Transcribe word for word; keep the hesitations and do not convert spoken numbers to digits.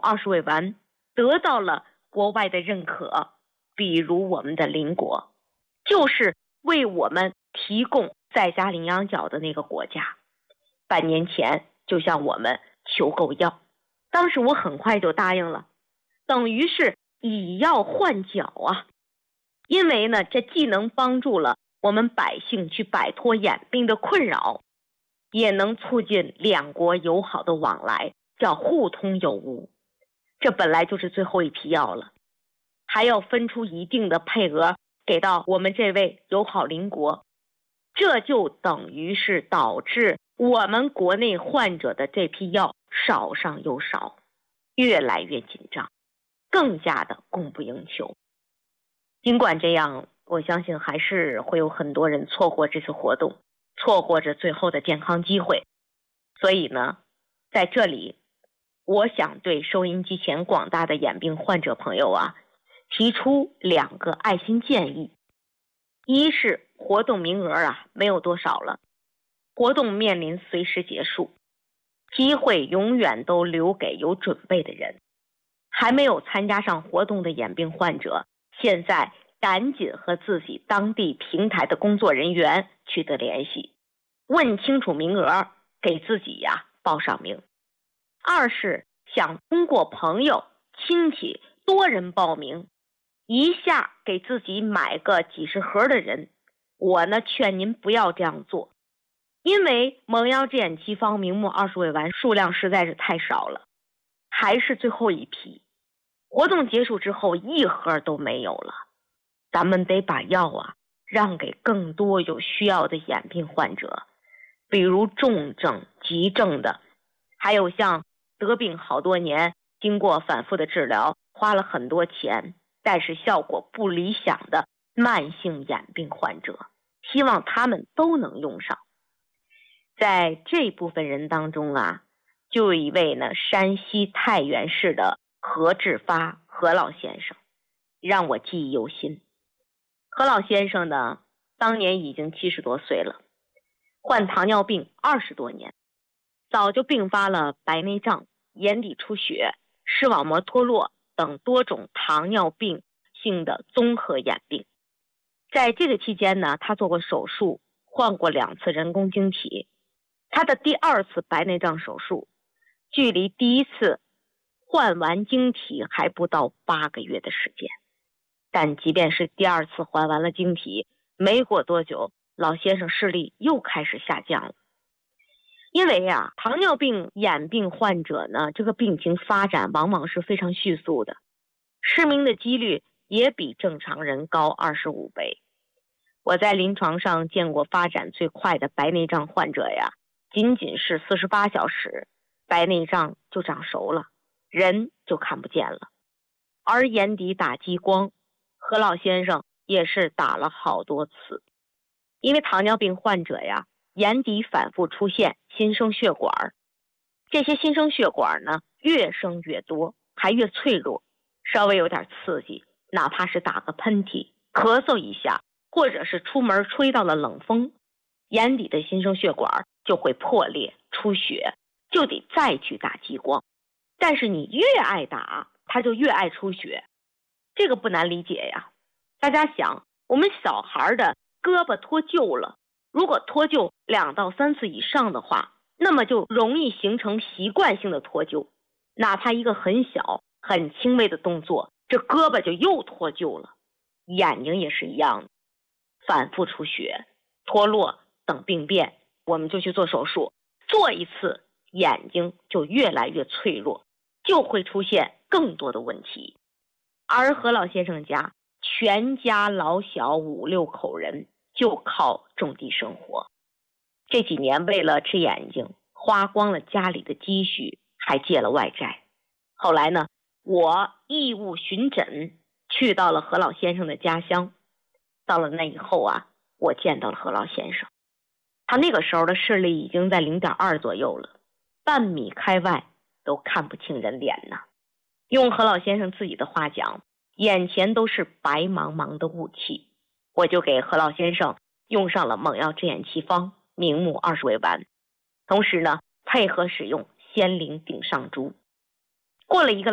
二十味丸得到了国外的认可，比如我们的邻国，就是为我们提供在家领养角的那个国家，半年前就向我们求购药，当时我很快就答应了，等于是以药换角啊。因为呢，这既能帮助了我们百姓去摆脱眼病的困扰，也能促进两国友好的往来，叫互通有无。这本来就是最后一批药了，还要分出一定的配额给到我们这位友好邻国，这就等于是导致我们国内患者的这批药少上又少，越来越紧张，更加的供不应求。尽管这样，我相信还是会有很多人错过这次活动，错过着最后的健康机会。所以呢，在这里我想对收音机前广大的眼病患者朋友啊，提出两个爱心建议。一是活动名额啊没有多少了，活动面临随时结束，机会永远都留给有准备的人。还没有参加上活动的眼病患者，现在赶紧和自己当地平台的工作人员取得联系，问清楚名额，给自己呀报上名。二是想通过朋友、亲戚多人报名，一下给自己买个几十盒的人，我呢劝您不要这样做，因为蒙药制眼奇方明目二十味丸数量实在是太少了，还是最后一批，活动结束之后一盒都没有了。咱们得把药啊让给更多有需要的眼病患者，比如重症、急症的，还有像得病好多年，经过反复的治疗，花了很多钱，但是效果不理想的慢性眼病患者，希望他们都能用上。在这部分人当中啊，就有一位呢山西太原市的何志发何老先生，让我记忆犹新。何老先生呢，当年已经七十多岁了，患糖尿病二十多年，早就并发了白内障、眼底出血、视网膜脱落等多种糖尿病性的综合眼病。在这个期间呢，他做过手术，换过两次人工晶体。他的第二次白内障手术，距离第一次换完晶体还不到八个月的时间。但即便是第二次换完了晶体，没过多久，老先生视力又开始下降了。因为啊，糖尿病眼病患者呢，这个病情发展往往是非常迅速的，失明的几率也比正常人高二十五倍。我在临床上见过发展最快的白内障患者呀，仅仅是四十八小时，白内障就长熟了，人就看不见了。而眼底打激光，何老先生也是打了好多次。因为糖尿病患者呀，眼底反复出现新生血管，这些新生血管呢，越生越多，还越脆弱，稍微有点刺激，哪怕是打个喷嚏、咳嗽一下，或者是出门吹到了冷风，眼底的新生血管就会破裂出血，就得再去打激光。但是你越爱打，它就越爱出血，这个不难理解呀。大家想，我们小孩的胳膊脱臼了，如果脱臼两到三次以上的话，那么就容易形成习惯性的脱臼，哪怕一个很小很轻微的动作，这胳膊就又脱臼了。眼睛也是一样的，反复出血、脱落等病变，我们就去做手术，做一次眼睛就越来越脆弱，就会出现更多的问题。而何老先生家全家老小五六口人就靠种地生活，这几年为了治眼睛，花光了家里的积蓄，还借了外债。后来呢，我义务巡诊，去到了何老先生的家乡。到了那以后啊，我见到了何老先生，他那个时候的视力已经在 零点二 左右了，半米开外都看不清人脸呢。用何老先生自己的话讲，眼前都是白茫茫的雾气。我就给何老先生用上了蒙药治眼奇方明目二十味丸，同时呢，配合使用仙灵顶上珠。过了一个